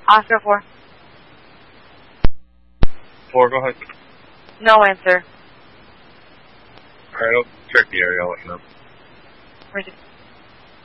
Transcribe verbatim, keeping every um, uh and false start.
Oscar four. Four, go ahead. No answer. Alright, I'll check the area, I'll let you know. Where's it?